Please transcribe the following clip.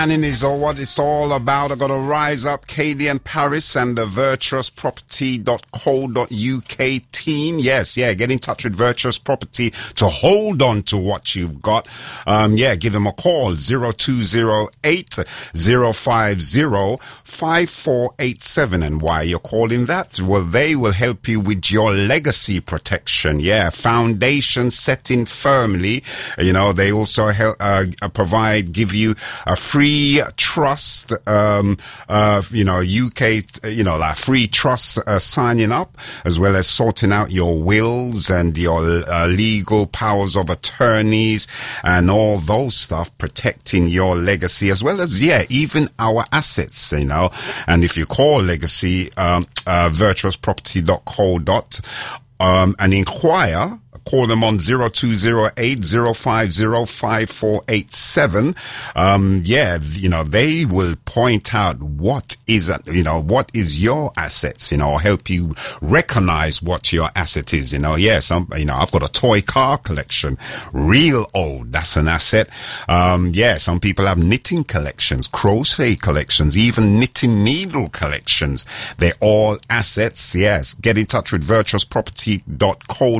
planning is all what it's all about. I got to rise up, Katie and Paris and the virtuousproperty.co.uk team. Yes, get in touch with Virtuous Property to hold on to what you've got. Give them a call, 0208 050 5487. And why you're calling that? Well, they will help you with your legacy protection. Yeah, foundation setting firmly. You know, they also help, give you a free trust, UK, like free trust signing up, as well as sorting out your wills and your legal powers of attorneys and all those stuff, protecting your legacy, as well as, even our assets, And if you call Legacy, virtuousproperty.co. And inquire, call them on 0208 050 5487. They will point out what is your assets, help you recognize what your asset is, I've got a toy car collection, real old, that's an asset. Some people have knitting collections, crochet collections, even knitting needle collections. They're all assets, yes. Get in touch with virtuousproperty.co.